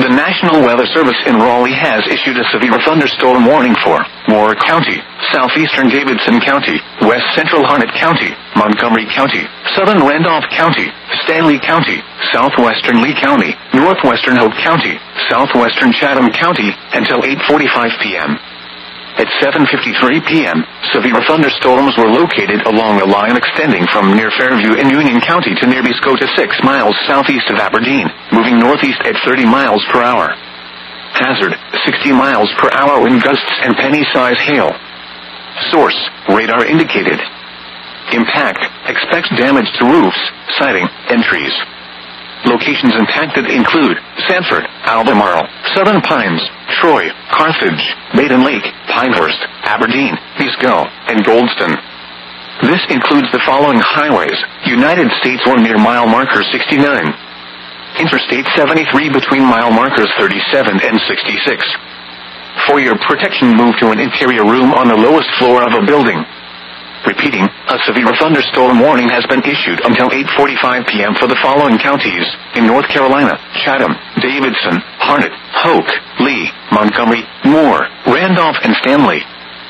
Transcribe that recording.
The National Weather Service in Raleigh has issued a severe thunderstorm warning for Moore County, southeastern Davidson County, west central Harnett County, Montgomery County, southern Randolph County, Stanley County, southwestern Lee County, northwestern Hope County, southwestern Chatham County, until 8:45 p.m. At 7:53 p.m., severe thunderstorms were located along a line extending from near Fairview in Union County to near Biscota 6 miles southeast of Aberdeen, moving northeast at 30 miles per hour. Hazard, 60 miles per hour wind gusts and penny-size hail. Source, radar indicated. Impact, expects damage to roofs, siding, and trees. Locations impacted include Sanford, Albemarle, Southern Pines, Troy, Carthage, Maiden Lake, Pinehurst, Aberdeen, Bisco, and Goldston. This includes the following highways: United States 1 near mile marker 69, Interstate 73 between mile markers 37 and 66. For your protection, move to an interior room on the lowest floor of a building. Repeating, a severe thunderstorm warning has been issued until 8:45 p.m. for the following counties in North Carolina: Chatham, Davidson, Harnett, Hoke, Lee, Montgomery, Moore, Randolph, and Stanley.